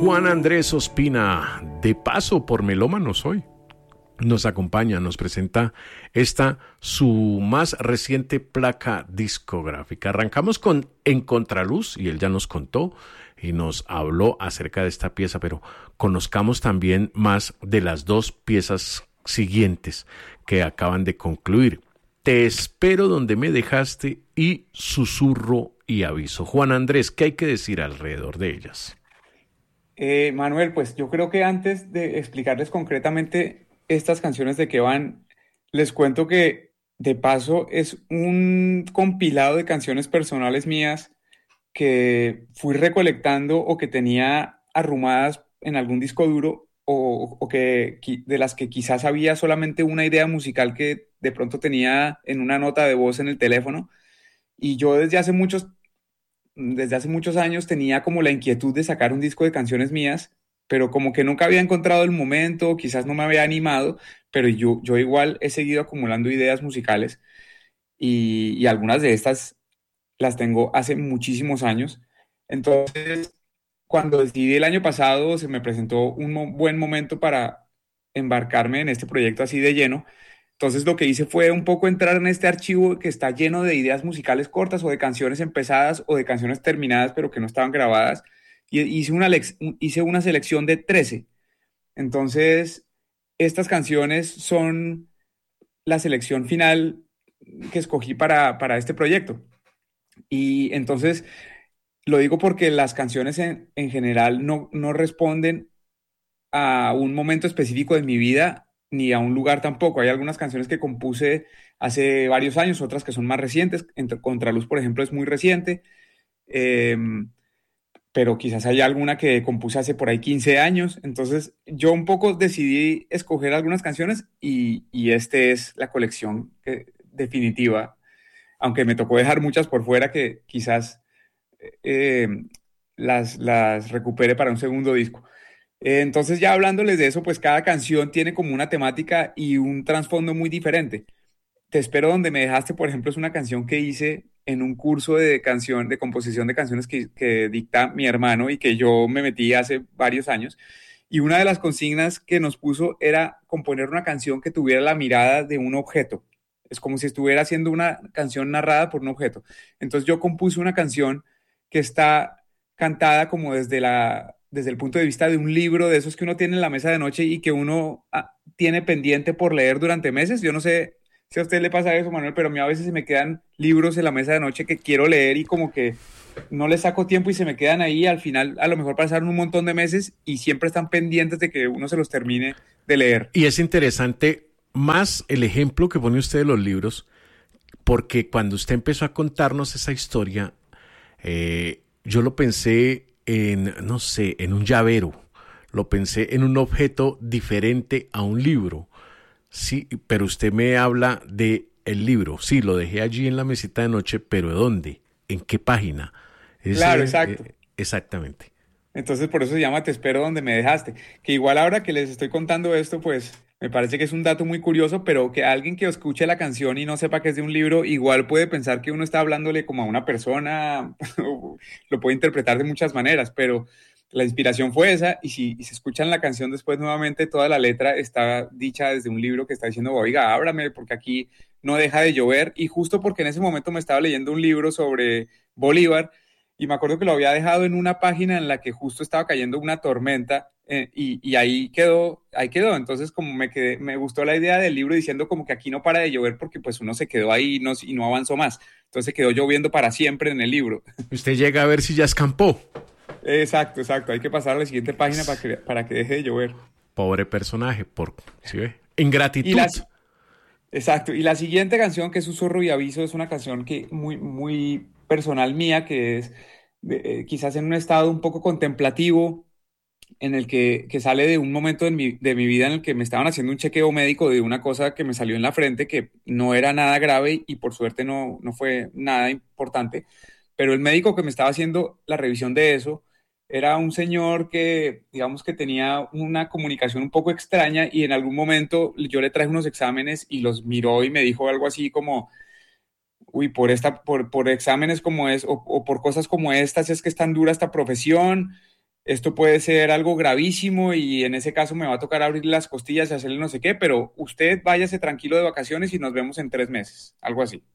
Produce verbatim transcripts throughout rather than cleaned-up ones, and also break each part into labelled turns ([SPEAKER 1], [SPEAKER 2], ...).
[SPEAKER 1] Juan Andrés Ospina, de paso por Melómanos hoy, nos acompaña, nos presenta esta, su más reciente placa discográfica. Arrancamos con En Contraluz, y él ya nos contó y nos habló acerca de esta pieza, pero conozcamos también más de las dos piezas siguientes que acaban de concluir. Te espero donde me dejaste y Susurro y Aviso. Juan Andrés, ¿qué hay que decir alrededor de ellas?
[SPEAKER 2] Eh, Manuel, pues yo creo que antes de explicarles concretamente estas canciones de qué van, les cuento que de paso es un compilado de canciones personales mías que fui recolectando o que tenía arrumadas en algún disco duro o, o que de las que quizás había solamente una idea musical que de pronto tenía en una nota de voz en el teléfono. Y yo desde hace muchos desde hace muchos años tenía como la inquietud de sacar un disco de canciones mías, pero como que nunca había encontrado el momento, quizás no me había animado, pero yo, yo igual he seguido acumulando ideas musicales y, y algunas de estas las tengo hace muchísimos años. Entonces, cuando decidí el año pasado, se me presentó un mo- buen momento para embarcarme en este proyecto así de lleno. Entonces lo que hice fue un poco entrar en este archivo que está lleno de ideas musicales cortas o de canciones empezadas o de canciones terminadas pero que no estaban grabadas y hice una, lex- hice una selección de trece. Entonces estas canciones son la selección final que escogí para, para este proyecto. Y entonces lo digo porque las canciones en, en general no, no responden a un momento específico de mi vida ni a un lugar tampoco. Hay algunas canciones que compuse hace varios años, otras que son más recientes. Entre Contraluz, por ejemplo, es muy reciente, eh, pero quizás hay alguna que compuse hace por ahí quince años. Entonces yo un poco decidí escoger algunas canciones y, y este es la colección que, definitiva, aunque me tocó dejar muchas por fuera que quizás eh, las, las recupere para un segundo disco. Eh, Entonces, ya hablándoles de eso, pues cada canción tiene como una temática y un trasfondo muy diferente. Te espero donde me dejaste, por ejemplo, es una canción que hice en un curso de canción, de composición de canciones que, que dicta mi hermano y que yo me metí hace varios años. Y una de las consignas que nos puso era componer una canción que tuviera la mirada de un objeto. Es como si estuviera haciendo una canción narrada por un objeto. Entonces yo compuse una canción que está cantada como desde la, desde el punto de vista de un libro de esos que uno tiene en la mesa de noche y que uno ah, tiene pendiente por leer durante meses. Yo no sé si a usted le pasa eso, Manuel, pero a mí a veces se me quedan libros en la mesa de noche que quiero leer y como que no les saco tiempo y se me quedan ahí. Al final, a lo mejor pasaron un montón de meses y siempre están pendientes de que uno se los termine de leer.
[SPEAKER 1] Y es interesante más el ejemplo que pone usted de los libros, porque cuando usted empezó a contarnos esa historia, eh, yo lo pensé en, no sé, en un llavero, lo pensé en un objeto diferente a un libro. Sí, pero usted me habla de el libro. Sí, lo dejé allí en la mesita de noche, pero ¿dónde? ¿En qué página?
[SPEAKER 2] Claro,
[SPEAKER 1] Ese,
[SPEAKER 2] exacto.
[SPEAKER 1] eh, exactamente.
[SPEAKER 2] Entonces por eso se llama Te espero donde me dejaste. Que igual ahora que les estoy contando esto, pues me parece que es un dato muy curioso, pero que alguien que escuche la canción y no sepa que es de un libro, igual puede pensar que uno está hablándole como a una persona, lo puede interpretar de muchas maneras, pero la inspiración fue esa y si y se escuchan la canción después nuevamente, toda la letra está dicha desde un libro que está diciendo, oiga, ábrame porque aquí no deja de llover y justo porque en ese momento me estaba leyendo un libro sobre Bolívar y me acuerdo que lo había dejado en una página en la que justo estaba cayendo una tormenta eh, y, y ahí quedó, ahí quedó. Entonces como me quedé, me gustó la idea del libro diciendo como que aquí no para de llover porque pues uno se quedó ahí y no, y no avanzó más. Entonces quedó lloviendo para siempre en el libro.
[SPEAKER 1] Usted llega a ver si ya escampó.
[SPEAKER 2] Exacto, exacto. Hay que pasar a la siguiente página para que, para que deje de llover.
[SPEAKER 1] Pobre personaje, por, ¿sí ve?
[SPEAKER 2] Y
[SPEAKER 1] Ingratitud.
[SPEAKER 2] las, exacto. Y la siguiente canción, que es Susurro y Aviso, es una canción que muy, muy personal mía, que es eh, quizás en un estado un poco contemplativo, en el que, que sale de un momento de mi, de mi vida en el que me estaban haciendo un chequeo médico de una cosa que me salió en la frente, que no era nada grave y por suerte no, no fue nada importante, pero el médico que me estaba haciendo la revisión de eso era un señor que, digamos que tenía una comunicación un poco extraña y en algún momento yo le traje unos exámenes y los miró y me dijo algo así como, uy, por, esta, por, por exámenes como es o, o por cosas como estas es que es tan dura esta profesión esto puede ser algo gravísimo y en ese caso me va a tocar abrir las costillas y hacerle no sé qué, pero usted váyase tranquilo de vacaciones y nos vemos en tres meses, algo así.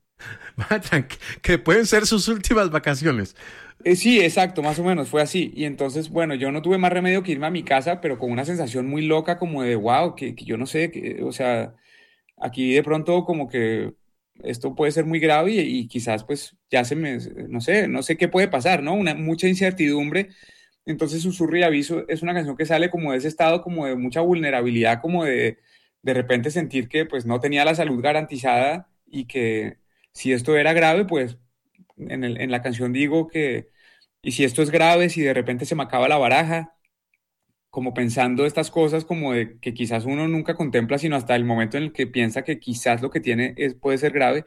[SPEAKER 1] Que pueden ser sus últimas vacaciones.
[SPEAKER 2] Eh, sí, exacto, más o menos fue así. Y entonces, bueno, yo no tuve más remedio que irme a mi casa, pero con una sensación muy loca como de, wow, que, que yo no sé, que, o sea, aquí de pronto como que esto puede ser muy grave y, y quizás pues ya se me, no sé, no sé qué puede pasar, ¿no? Una, mucha incertidumbre. Entonces, Susurro y Aviso es una canción que sale como de ese estado, como de mucha vulnerabilidad, como de de repente sentir que pues no tenía la salud garantizada y que si esto era grave, pues en, el, en la canción digo que, y si esto es grave, si de repente se me acaba la baraja, como pensando estas cosas como de que quizás uno nunca contempla, sino hasta el momento en el que piensa que quizás lo que tiene es, puede ser grave.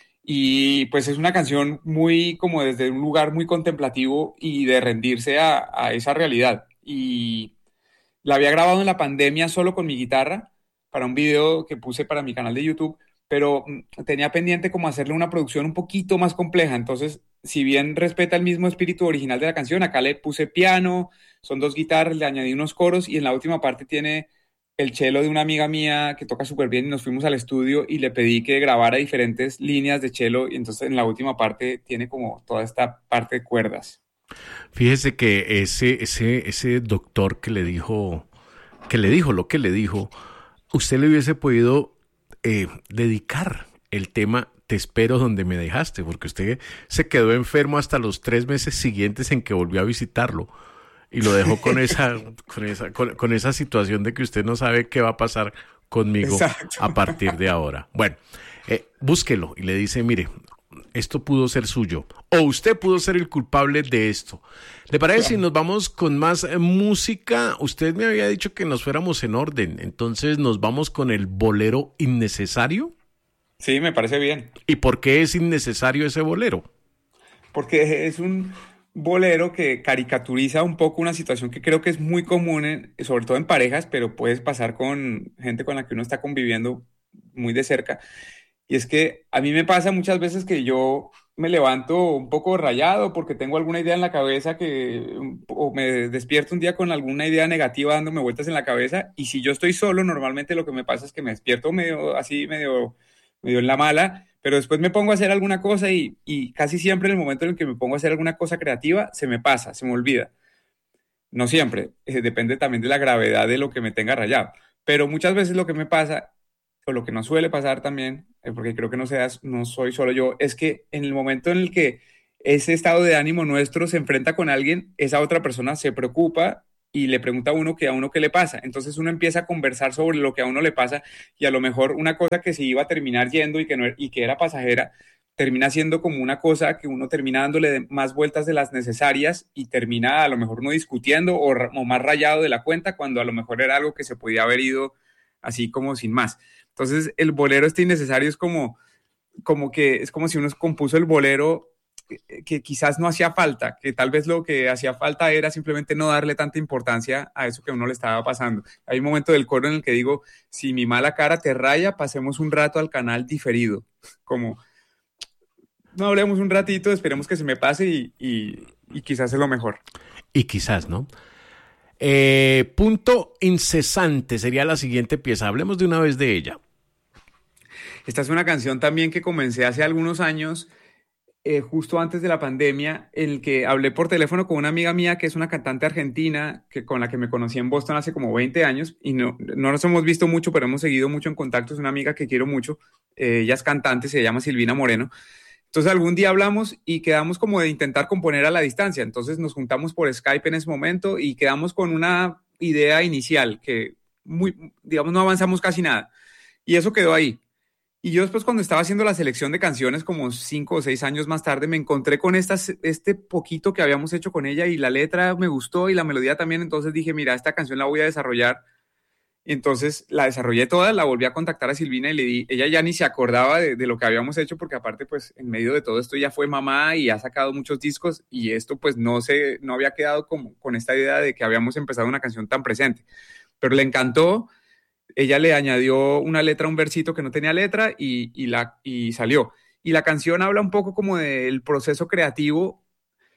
[SPEAKER 2] Y pues es una canción muy como desde un lugar muy contemplativo y de rendirse a, a esa realidad. Y la había grabado en la pandemia solo con mi guitarra para un video que puse para mi canal de YouTube, pero mm, tenía pendiente como hacerle una producción un poquito más compleja. Entonces, si bien respeta el mismo espíritu original de la canción, acá le puse piano, son dos guitarras, le añadí unos coros y en la última parte tiene el cello de una amiga mía que toca súper bien y nos fuimos al estudio y le pedí que grabara diferentes líneas de cello y entonces en la última parte tiene como toda esta parte de cuerdas.
[SPEAKER 1] Fíjese que ese, ese, ese doctor que le dijo, que le dijo lo que le dijo, usted le hubiese podido eh, dedicar el tema Te espero donde me dejaste, porque usted se quedó enfermo hasta los tres meses siguientes en que volvió a visitarlo y lo dejó con esa, con esa, con, con esa situación de que usted no sabe qué va a pasar conmigo
[SPEAKER 2] Exacto.
[SPEAKER 1] a partir de ahora. Bueno, eh, búsquelo y le dice, mire, esto pudo ser suyo o usted pudo ser el culpable de esto. ¿Le parece si nos vamos con más eh, música? Usted me había dicho que nos fuéramos en orden, entonces nos vamos con el bolero innecesario.
[SPEAKER 2] Sí, me parece bien.
[SPEAKER 1] ¿Y por qué es innecesario ese bolero?
[SPEAKER 2] Porque es un bolero que caricaturiza un poco una situación que creo que es muy común, en- sobre todo en parejas, pero puedes pasar con gente con la que uno está conviviendo muy de cerca. Y es que a mí me pasa muchas veces que yo me levanto un poco rayado porque tengo alguna idea en la cabeza que, o me despierto un día con alguna idea negativa dándome vueltas en la cabeza. Y si yo estoy solo, normalmente lo que me pasa es que me despierto medio así, medio, medio en la mala, pero después me pongo a hacer alguna cosa y, y casi siempre en el momento en el que me pongo a hacer alguna cosa creativa, se me pasa, se me olvida. No siempre, eh, depende también de la gravedad de lo que me tenga rayado. Pero muchas veces lo que me pasa, o lo que no suele pasar también, eh, porque creo que no, seas, no soy solo yo, es que en el momento en el que ese estado de ánimo nuestro se enfrenta con alguien, esa otra persona se preocupa y le pregunta a uno que a uno qué le pasa. Entonces uno empieza a conversar sobre lo que a uno le pasa y a lo mejor una cosa que se iba a terminar yendo y que, no, y que era pasajera, termina siendo como una cosa que uno termina dándole más vueltas de las necesarias y termina a lo mejor uno discutiendo o, o más rayado de la cuenta cuando a lo mejor era algo que se podía haber ido así como sin más. Entonces el bolero este innecesario es como, como que es como si uno compuso el bolero que, que quizás no hacía falta, que tal vez lo que hacía falta era simplemente no darle tanta importancia a eso que a uno le estaba pasando. Hay un momento del coro en el que digo, si mi mala cara te raya, pasemos un rato al canal diferido, como no hablemos un ratito, esperemos que se me pase y, y, y quizás es lo mejor.
[SPEAKER 1] Y quizás, ¿no? Eh, punto incesante sería la siguiente pieza. Hablemos de una vez de ella.
[SPEAKER 2] Esta es una canción también que comencé hace algunos años, eh, justo antes de la pandemia, en el que hablé por teléfono con una amiga mía que es una cantante argentina que, con la que me conocí en Boston hace como veinte años y no, no nos hemos visto mucho, pero hemos seguido mucho en contacto. Es una amiga que quiero mucho. Eh, ella es cantante, se llama Silvina Moreno. Entonces algún día hablamos y quedamos como de intentar componer a la distancia. Entonces nos juntamos por Skype en ese momento y quedamos con una idea inicial que, muy, digamos, no avanzamos casi nada. Y eso quedó ahí. Y yo después cuando estaba haciendo la selección de canciones, como cinco o seis años más tarde, me encontré con estas, este poquito que habíamos hecho con ella y la letra me gustó y la melodía también. Entonces dije, mira, esta canción la voy a desarrollar. Y entonces la desarrollé toda, la volví a contactar a Silvina y le di, ella ya ni se acordaba de, de lo que habíamos hecho porque aparte pues en medio de todo esto ya fue mamá y ha sacado muchos discos y esto pues no se, no había quedado como con esta idea de que habíamos empezado una canción tan presente. Pero le encantó, ella le añadió una letra, un versito que no tenía letra y, y, la, y salió. Y la canción habla un poco como del proceso creativo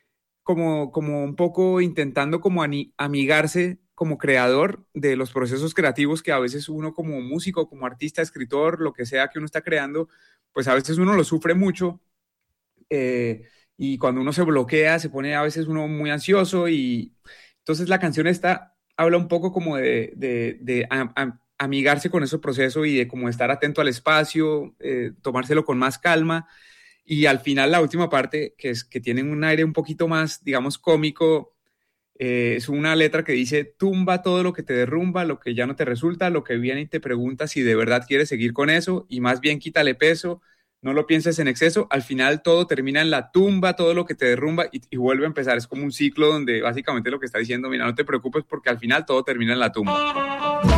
[SPEAKER 2] como, como un poco intentando como ani- amigarse como creador de los procesos creativos que a veces uno como músico, como artista, escritor, lo que sea que uno está creando, pues a veces uno lo sufre mucho, eh, y cuando uno se bloquea se pone a veces uno muy ansioso y entonces la canción esta habla un poco como de, de, de a- a- amigarse con ese proceso y de como estar atento al espacio, eh, tomárselo con más calma y al final la última parte que es que tiene un aire un poquito más, digamos, cómico. Eh, es una letra que dice, tumba todo lo que te derrumba, lo que ya no te resulta, lo que viene y te pregunta si de verdad quieres seguir con eso y más bien quítale peso, no lo pienses en exceso, al final todo termina en la tumba, todo lo que te derrumba y, y vuelve a empezar, es como un ciclo donde básicamente lo que está diciendo, mira, no te preocupes porque al final todo termina en la tumba.